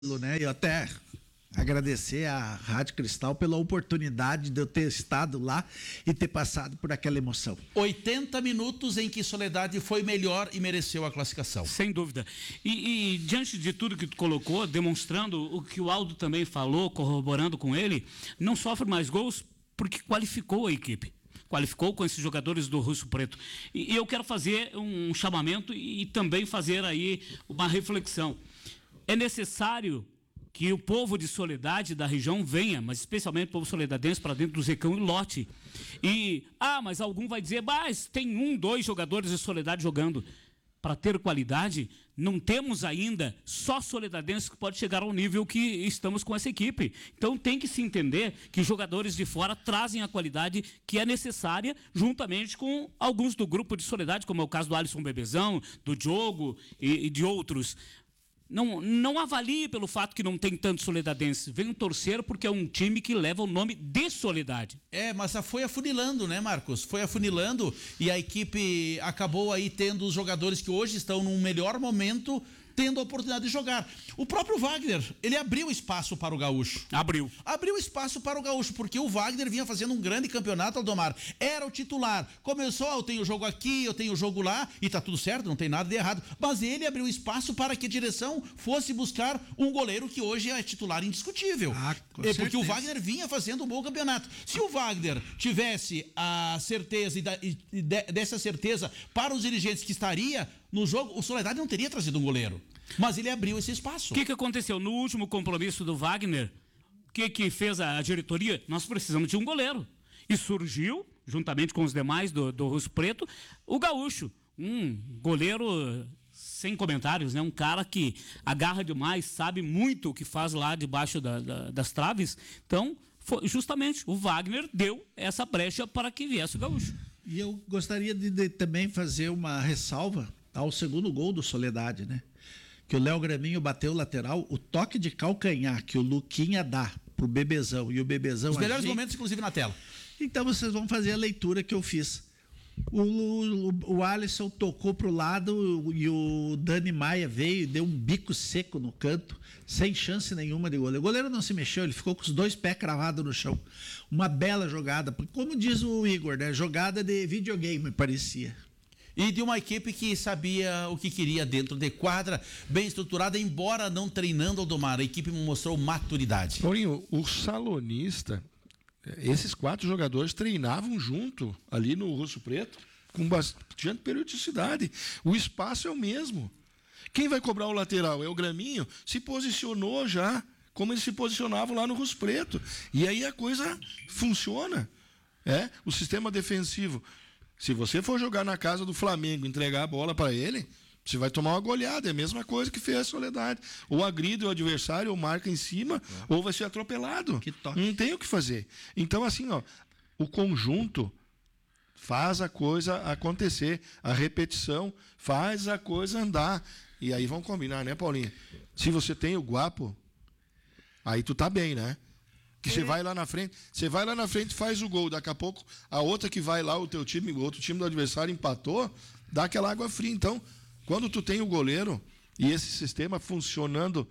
né? Eu até agradecer à Rádio Cristal pela oportunidade de eu ter estado lá e ter passado por aquela emoção. 80 minutos em que Soledade foi melhor e mereceu a classificação. Sem dúvida. E diante de tudo que tu colocou, demonstrando o que o Aldo também falou, corroborando com ele, não sofre mais gols porque qualificou a equipe. Qualificou com esses jogadores do Russo Preto. E eu quero fazer um chamamento e também fazer aí uma reflexão. É necessário que o povo de Soledade da região venha, mas especialmente o povo soledadense, para dentro do Zecão e lote. Mas algum vai dizer, mas tem 1, 2 jogadores de Soledade jogando. Para ter qualidade, não temos ainda só soledadenses que pode chegar ao nível que estamos com essa equipe. Então tem que se entender que jogadores de fora trazem a qualidade que é necessária, juntamente com alguns do grupo de Soledade, como é o caso do Alisson Bebezão, do Diogo e de outros. Não avalie pelo fato que não tem tantos soledadenses. Venham torcer porque é um time que leva o nome de Soledade. Mas foi afunilando, né, Marcos? Foi afunilando e a equipe acabou aí tendo os jogadores que hoje estão num melhor momento, tendo a oportunidade de jogar. O próprio Wagner, ele abriu espaço para o Gaúcho. Abriu espaço para o Gaúcho, porque o Wagner vinha fazendo um grande campeonato, Aldomar. Era o titular. Começou, eu tenho jogo aqui, eu tenho jogo lá, e tá tudo certo, não tem nada de errado. Mas ele abriu espaço para que a direção fosse buscar um goleiro que hoje é titular indiscutível. Porque o Wagner vinha fazendo um bom campeonato. Se o Wagner tivesse a certeza e desse a certeza para os dirigentes que estaria no jogo, o Soledade não teria trazido um goleiro. Mas ele abriu esse espaço. O que aconteceu? No último compromisso do Wagner, o que fez a diretoria? Nós precisamos de um goleiro. E surgiu, juntamente com os demais do Russo Preto, o Gaúcho. Um goleiro sem comentários, né? Um cara que agarra demais, sabe muito o que faz lá debaixo das traves. Então, justamente, o Wagner deu essa brecha para que viesse o Gaúcho. E eu gostaria de também fazer uma ressalva ao segundo gol do Soledade, né? Que o Léo Graminho bateu o lateral, o toque de calcanhar que o Luquinha dá pro Bebezão e o Bebezão... Os melhores momentos, inclusive, na tela. Então vocês vão fazer a leitura que eu fiz. O Alisson tocou pro lado e o Dani Maia veio e deu um bico seco no canto, sem chance nenhuma de goleiro. O goleiro não se mexeu, ele ficou com os 2 pés cravados no chão. Uma bela jogada, como diz o Igor, né? Jogada de videogame, parecia. E de uma equipe que sabia o que queria dentro de quadra, bem estruturada, embora não treinando, Aldomar, a equipe mostrou maturidade. Paulinho, o Salonista, esses 4 jogadores treinavam junto ali no Russo Preto, com bastante periodicidade. O espaço é o mesmo. Quem vai cobrar o lateral? É o Graminho? Se posicionou já, como eles se posicionavam lá no Russo Preto. E aí a coisa funciona. O sistema defensivo. Se você for jogar na casa do Flamengo, entregar a bola para ele, você vai tomar uma goleada. É a mesma coisa que fez a Soledade. Ou agride o adversário, ou marca em cima, ou vai ser atropelado. Não tem o que fazer. Então, assim, o conjunto faz a coisa acontecer. A repetição faz a coisa andar. E aí vamos combinar, né, Paulinho? Se você tem o Guapo, aí tu tá bem, né? Que você vai lá na frente, faz o gol, daqui a pouco a outra que vai lá, o teu time, o outro time do adversário empatou, dá aquela água fria. Então, quando tu tem o goleiro e esse sistema funcionando,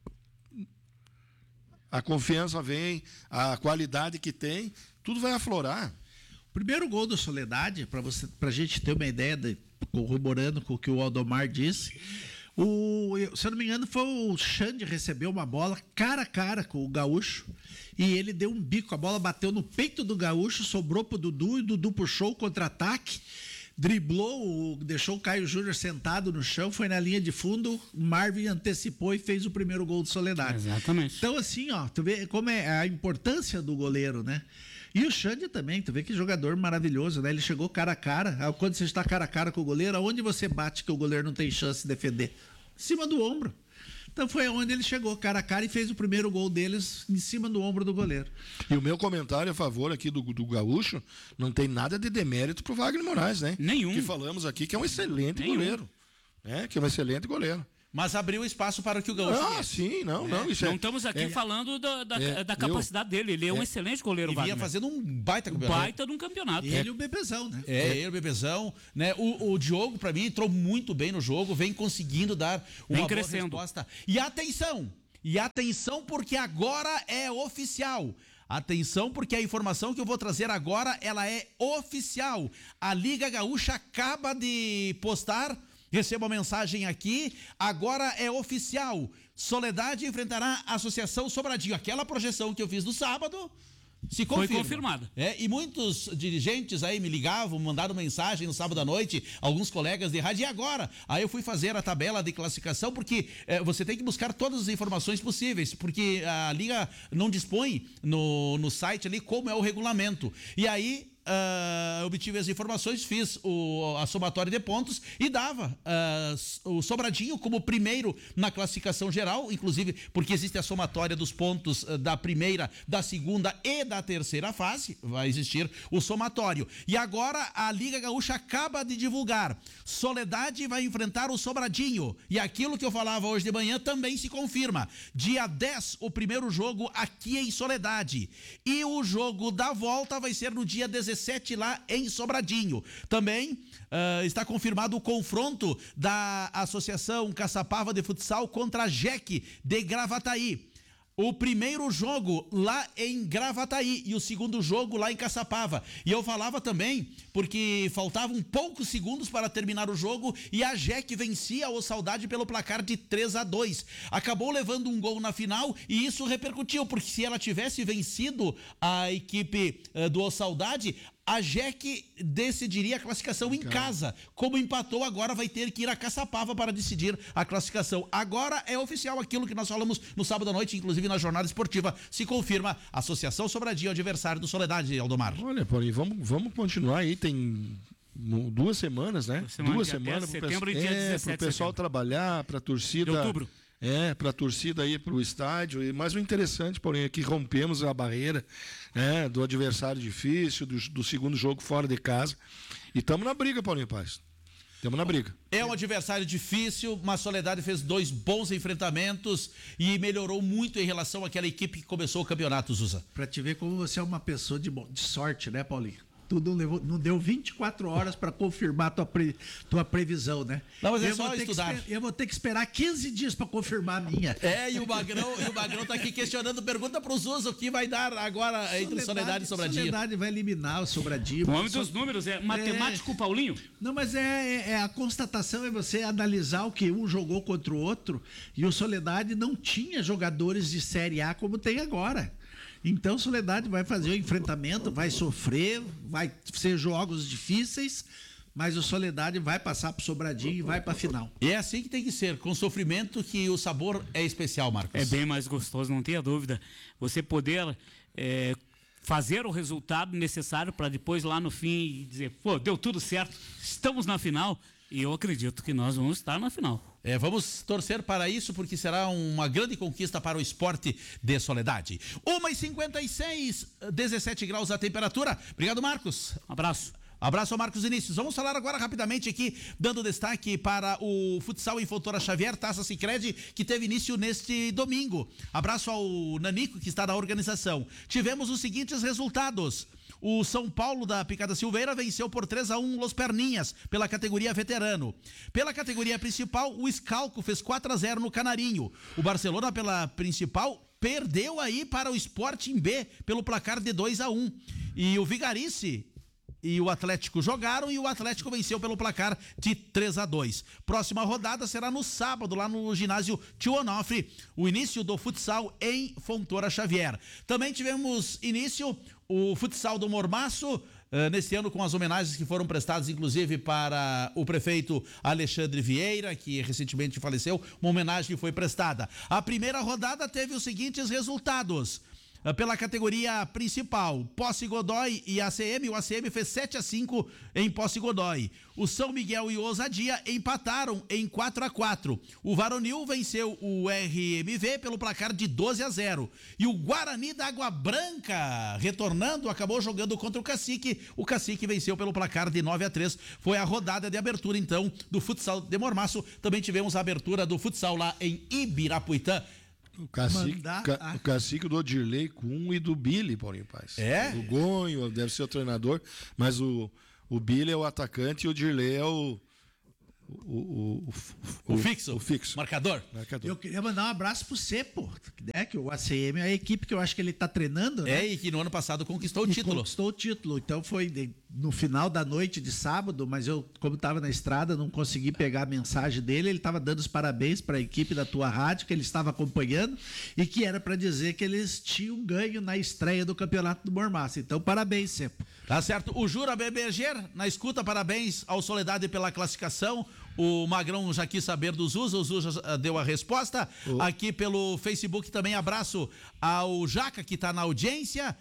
a confiança vem, a qualidade que tem, tudo vai aflorar. O primeiro gol do Soledade, pra gente ter uma ideia, corroborando com o que o Aldomar disse, se eu não me engano, foi o Xande recebeu uma bola cara a cara com o Gaúcho e ele deu um bico, a bola bateu no peito do Gaúcho, sobrou pro Dudu e o Dudu puxou o contra-ataque, driblou, deixou o Caio Júnior sentado no chão, foi na linha de fundo, o Marvin antecipou e fez o primeiro gol do Soledade. Exatamente. Então assim, tu vê como é a importância do goleiro, né? E o Xande também, tu vê que jogador maravilhoso, né? Ele chegou cara a cara, quando você está cara a cara com o goleiro, aonde você bate que o goleiro não tem chance de defender? Em cima do ombro. Então foi onde ele chegou cara a cara e fez o primeiro gol deles em cima do ombro do goleiro. E o meu comentário a favor aqui do Gaúcho não tem nada de demérito pro Wagner Moraes, né? Nenhum. Que falamos aqui que é um excelente goleiro. Que é um excelente goleiro. Mas abriu espaço para que o Gaúcho sim, não. Isso não estamos aqui falando da capacidade dele. Ele é um excelente goleiro, Wagner. E vinha fazendo um baita campeonato. Baita de um campeonato. Ele e o Bebezão, né? Ele e o Bebezão, né? O Diogo, para mim, entrou muito bem no jogo, vem conseguindo dar uma boa resposta. E atenção! E atenção, porque agora é oficial. Atenção, porque a informação que eu vou trazer agora, ela é oficial. A Liga Gaúcha acaba de postar, recebo a mensagem aqui, agora é oficial. Soledade enfrentará a Associação Sobradinho. Aquela projeção que eu fiz no sábado se confirma. Foi confirmada. E muitos dirigentes aí me ligavam, mandaram mensagem no sábado à noite, alguns colegas de rádio, e agora? Aí eu fui fazer a tabela de classificação, porque você tem que buscar todas as informações possíveis, porque a Liga não dispõe no site ali como é o regulamento. E aí, obtive as informações, fiz a somatória de pontos e dava o Sobradinho como primeiro na classificação geral, inclusive porque existe a somatória dos pontos da primeira, da segunda e da terceira fase, vai existir o somatório. E agora a Liga Gaúcha acaba de divulgar, Soledade vai enfrentar o Sobradinho, e aquilo que eu falava hoje de manhã também se confirma. Dia 10, o primeiro jogo aqui em Soledade, e o jogo da volta vai ser no dia 17 lá em Sobradinho. Também está confirmado o confronto da Associação Caçapava de Futsal contra a JEC de Gravataí. O primeiro jogo lá em Gravataí e o segundo jogo lá em Caçapava. E eu falava também, porque faltavam poucos segundos para terminar o jogo e a JEC vencia o Saudade pelo placar de 3-2. Acabou levando um gol na final e isso repercutiu, porque se ela tivesse vencido a equipe do Saudade, a JEC decidiria a classificação em casa. Como empatou, agora vai ter que ir a Caçapava para decidir a classificação. Agora é oficial aquilo que nós falamos no sábado à noite, inclusive na jornada esportiva. Se confirma, Associação Sobradinho, adversário do Soledade, Aldomar. Olha, Paulinho, vamos continuar aí, tem 2 semanas, né? 2 semanas para o pessoal trabalhar, para a torcida. De outubro. Para a torcida ir para o estádio. Mas o interessante, Paulinho, é que rompemos a barreira do adversário difícil, do segundo jogo fora de casa. E estamos na briga, Paulinho Paz. Estamos na briga. É um adversário difícil, mas Soledade fez 2 bons enfrentamentos e melhorou muito em relação àquela equipe que começou o campeonato, Zusa. Pra te ver como você é uma pessoa de sorte, né, Paulinho? Tudo não deu 24 horas para confirmar tua previsão, né? Não, mas é só estudar. Eu vou ter que esperar 15 dias para confirmar a minha. E o Magrão tá aqui questionando, pergunta pro Zusa o que vai dar agora entre Soledade e Sobradinho. Soledade vai eliminar o Sobradinho. O homem dos números é matemático, Paulinho. Não, mas a constatação é você analisar o que um jogou contra o outro, e o Soledade não tinha jogadores de Série A como tem agora. Então, Soledade vai fazer o enfrentamento, vai sofrer, vai ser jogos difíceis, mas o Soledade vai passar pro Sobradinho e vai pra final. E é assim que tem que ser, com sofrimento, que o sabor é especial, Marcos. É bem mais gostoso, não tenha dúvida. Você poder fazer o resultado necessário para depois lá no fim dizer, pô, deu tudo certo, estamos na final, e eu acredito que nós vamos estar na final. Vamos torcer para isso, porque será uma grande conquista para o esporte de Soledade. 1h56, 17 graus a temperatura. Obrigado, Marcos. Abraço. Abraço ao Marcos Vinícius. Vamos falar agora rapidamente aqui, dando destaque para o futsal em Fontoura Xavier, Taça Sicredi, que teve início neste domingo. Abraço ao Nanico, que está na organização. Tivemos os seguintes resultados. O São Paulo da Picada Silveira venceu por 3-1 Los Perninhas, pela categoria veterano. Pela categoria principal, o Scalco fez 4-0 no Canarinho. O Barcelona, pela principal, perdeu aí para o Sporting B, pelo placar de 2-1. E o Vigarice e o Atlético jogaram e o Atlético venceu pelo placar de 3-2. Próxima rodada será no sábado, lá no ginásio Tio Onofre, o início do futsal em Fontoura Xavier. Também tivemos início o futsal do Mormaço, nesse ano com as homenagens que foram prestadas, inclusive, para o prefeito Alexandre Vieira, que recentemente faleceu, uma homenagem foi prestada. A primeira rodada teve os seguintes resultados. Pela categoria principal, Posse Godói e ACM, o ACM fez 7-5 em Posse Godói. O São Miguel e o Ousadia empataram em 4-4. O Varonil venceu o RMV pelo placar de 12-0. E o Guarani da Água Branca, retornando, acabou jogando contra o Cacique. O Cacique venceu pelo placar de 9-3. Foi a rodada de abertura, então, do futsal de Mormaço. Também tivemos a abertura do futsal lá em Ibirapuitã. O cacique do Odirley Kuhn e do Billy, Paulinho Paz. O Gonho deve ser o treinador, mas o Billy é o atacante e o Odirley é o O fixo. O fixo. Marcador. Eu queria mandar um abraço pro Cepo, né? Que o ACM é a equipe que eu acho que ele tá treinando, né? E que no ano passado conquistou o título. Conquistou o título. Então foi no final da noite de sábado, mas eu, como estava na estrada, não consegui pegar a mensagem dele. Ele estava dando os parabéns para a equipe da tua rádio, que ele estava acompanhando, e que era para dizer que eles tinham ganho na estreia do Campeonato do Mormaço. Então, parabéns, Cepo. Tá certo. O Jura Beberger, na escuta, parabéns ao Soledade pela classificação. O Magrão já quis saber do Zuza, o Zuza deu a resposta. Aqui pelo Facebook também abraço ao Jaca, que está na audiência.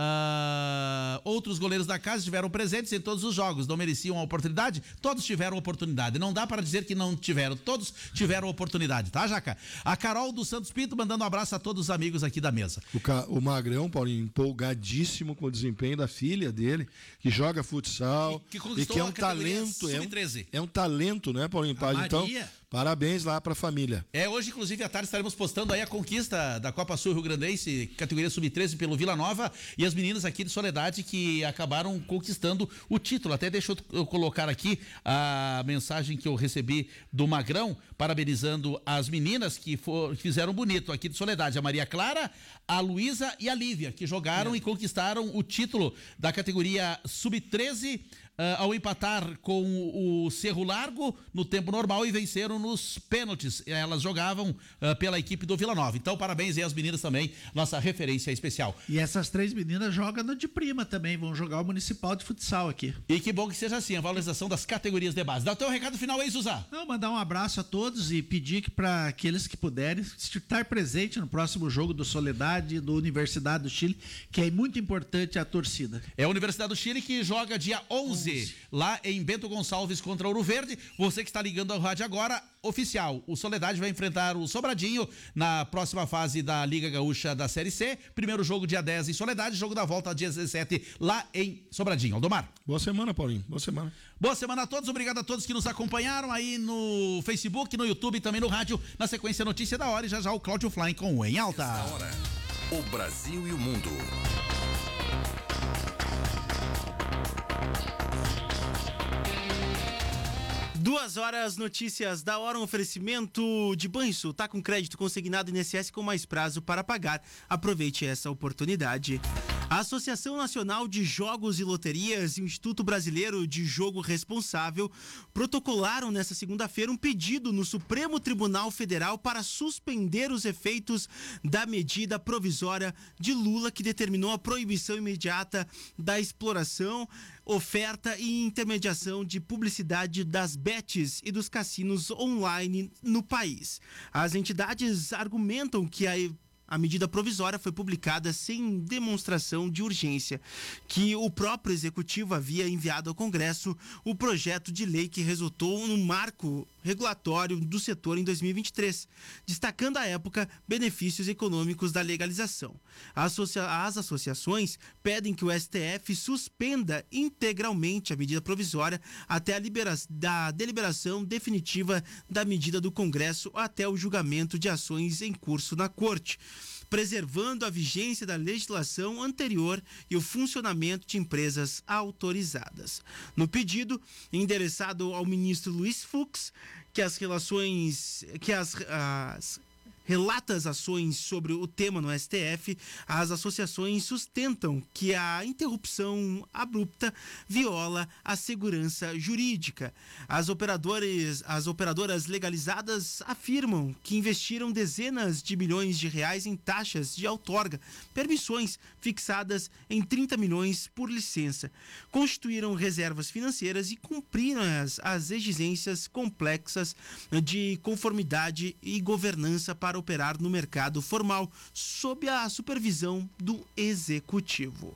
Outros goleiros da casa estiveram presentes em todos os jogos, não mereciam a oportunidade? Todos tiveram oportunidade, não dá para dizer que não tiveram, todos tiveram oportunidade, tá, Jaca? A Carol do Santos Pinto mandando um abraço a todos os amigos aqui da mesa. O Magrão, Paulinho, empolgadíssimo com o desempenho da filha dele, que joga futsal e que é um talento, é um talento, né, Paulinho Paz? Então, parabéns lá para a família. Hoje, inclusive, à tarde estaremos postando aí a conquista da Copa Sul Rio Grandense, categoria Sub-13 pelo Vila Nova, e as meninas aqui de Soledade que acabaram conquistando o título. Até deixa eu colocar aqui a mensagem que eu recebi do Magrão, parabenizando as meninas que fizeram bonito aqui de Soledade. A Maria Clara, a Luísa e a Lívia, que jogaram e conquistaram o título da categoria Sub-13, ao empatar com o Cerro Largo no tempo normal e venceram nos pênaltis. Elas jogavam pela equipe do Vila Nova. Então, parabéns aí às meninas também, nossa referência especial. E essas 3 meninas jogam no de prima também, vão jogar o Municipal de Futsal aqui. E que bom que seja assim, a valorização das categorias de base. Dá o teu recado final aí, Zuzá. Não, mandar um abraço a todos e pedir que para aqueles que puderem estar presente no próximo jogo do Soledade e do Universidade do Chile, que é muito importante a torcida. É a Universidade do Chile que joga dia 11. Lá em Bento Gonçalves contra Ouro Verde. Você que está ligando ao rádio agora, oficial, o Soledade vai enfrentar o Sobradinho na próxima fase da Liga Gaúcha da Série C. Primeiro jogo dia 10 em Soledade, jogo da volta dia 17 lá em Sobradinho. Aldomar. Boa semana, Paulinho. Boa semana. Boa semana a todos, obrigado a todos que nos acompanharam aí no Facebook, no YouTube e também no rádio. Na sequência, notícia da hora e já o Cláudio Flying com o Em Alta. Esta hora, o Brasil e o mundo. 2 horas, notícias da hora, um oferecimento de Banrisul. Tá com crédito consignado INSS com mais prazo para pagar. Aproveite essa oportunidade. A Associação Nacional de Jogos e Loterias e o Instituto Brasileiro de Jogo Responsável protocolaram nesta segunda-feira um pedido no Supremo Tribunal Federal para suspender os efeitos da medida provisória de Lula que determinou a proibição imediata da exploração, oferta e intermediação de publicidade das bets e dos cassinos online no país. As entidades argumentam que a medida provisória foi publicada sem demonstração de urgência, que o próprio executivo havia enviado ao Congresso o projeto de lei que resultou no marco regulatório do setor em 2023, destacando à época benefícios econômicos da legalização. As associações pedem que o STF suspenda integralmente a medida provisória até a deliberação definitiva da medida do Congresso até o julgamento de ações em curso na Corte, preservando a vigência da legislação anterior e o funcionamento de empresas autorizadas. No pedido, endereçado ao ministro Luiz Fux, relatas ações sobre o tema no STF, as associações sustentam que a interrupção abrupta viola a segurança jurídica. As operadoras legalizadas afirmam que investiram dezenas de milhões de reais em taxas de outorga, permissões fixadas em 30 milhões por licença, constituíram reservas financeiras e cumpriram as exigências complexas de conformidade e governança para operar no mercado formal, sob a supervisão do executivo.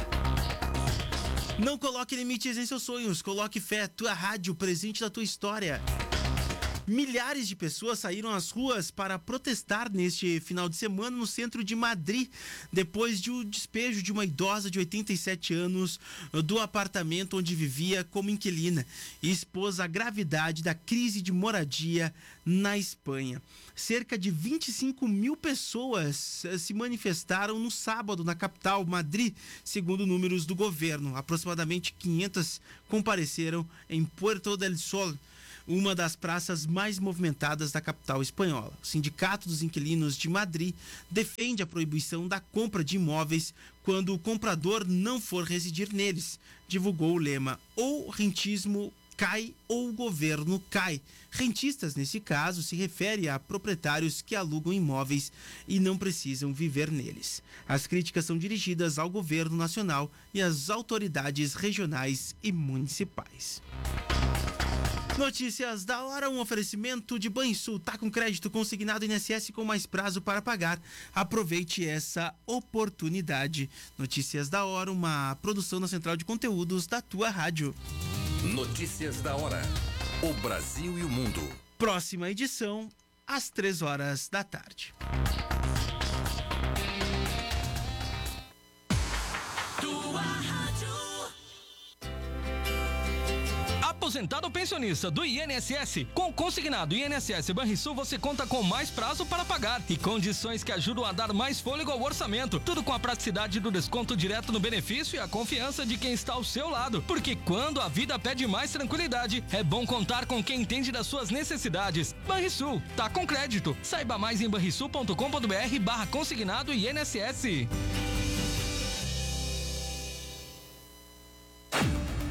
Não coloque limites em seus sonhos, coloque fé, tua rádio, presente da tua história. Milhares de pessoas saíram às ruas para protestar neste final de semana no centro de Madrid, depois de o despejo de uma idosa de 87 anos do apartamento onde vivia como inquilina e expôs a gravidade da crise de moradia na Espanha. Cerca de 25 mil pessoas se manifestaram no sábado na capital, Madrid, segundo números do governo. Aproximadamente 500 compareceram em Puerto del Sol. uma das praças mais movimentadas da capital espanhola. O Sindicato dos Inquilinos de Madrid defende a proibição da compra de imóveis quando o comprador não for residir neles. Divulgou o lema: ou rentismo cai ou o governo cai. Rentistas, nesse caso, se refere a proprietários que alugam imóveis e não precisam viver neles. As críticas são dirigidas ao governo nacional e às autoridades regionais e municipais. Notícias da hora, um oferecimento de Banrisul. Tá com crédito consignado INSS com mais prazo para pagar. Aproveite essa oportunidade. Notícias da hora, uma produção na Central de Conteúdos da tua rádio. Notícias da hora. O Brasil e o mundo. Próxima edição, às 3 da tarde. Aposentado ou pensionista do INSS, com consignado INSS Banrisul você conta com mais prazo para pagar e condições que ajudam a dar mais fôlego ao orçamento. Tudo com a praticidade do desconto direto no benefício e a confiança de quem está ao seu lado. Porque quando a vida pede mais tranquilidade, é bom contar com quem entende das suas necessidades. Banrisul, tá com crédito. Saiba mais em banrisul.com.br/consignado INSS.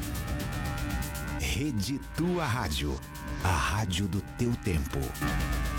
Rede Tua Rádio, a rádio do teu tempo.